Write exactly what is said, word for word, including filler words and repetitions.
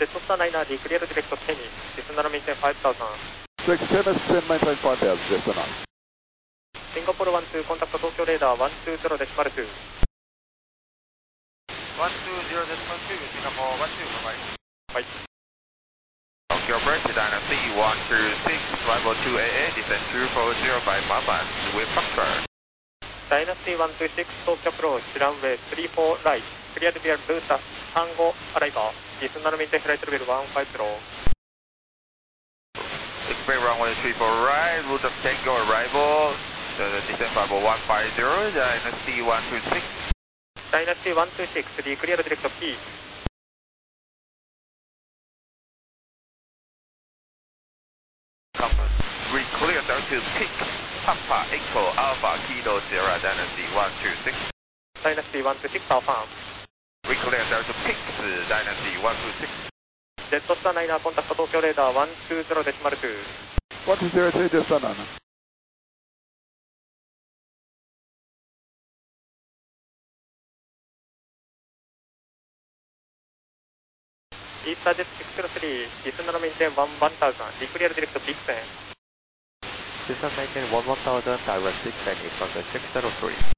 Z スターナイナー D クリアルディレクトテニー、ディスナラメインテンごサウザンド。 six ten S ten maintain five thousand, just enough. シンガポールワンツーコンタクト東京レーダーワンツーゼロデシマルツー。 ワンツーゼロデシマルツー、シンガポールワンツー、バイバイ。 はい。 Tokyo Bridge, Dynasty one two six, level two A A, descend two four zero by Mama, with Foxtrot. ダイナスティワンツーシックス東京アプローチ、ランウェイスリーフォーライト、クリアルビアルルータさんごアライバー、ディスナラメインテンフライトレベルワンファイブゼロ。 Expect runway three four right, route of Tango arrival, the descent level one five zero, Dynasty one two six. ダイナスティワンツーシックス D クリアルディレクト P。 Compass, we clear down to peak, Papa Echo Alpha Kilo Sierra Dynasty one two six. ダイナスティワンツーシックスアルファ。 We clear down to peak, Dynasty one two six. Z スターナイナーコンタクト東京レーダーワンツーゼロデシマルツー。 one two zero two, just enough. イースタージェットシックスゼロスリー、ディスナラメインテンワンワンサウザンド、D クリアルディレクトビッグセン。 Descend maintain one one thousand, direct six ten from the six zero three.